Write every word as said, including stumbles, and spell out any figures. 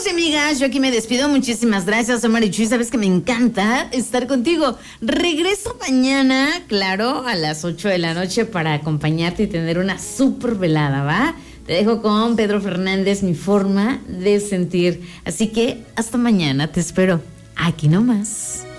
y amigas, yo aquí me despido. Muchísimas gracias, Omar y Chuy. Sabes que me encanta estar contigo. Regreso mañana, claro, a las ocho de la noche para acompañarte y tener una súper velada, ¿va? Te dejo con Pedro Fernández, Mi Forma de Sentir. Así que hasta mañana, te espero aquí nomás.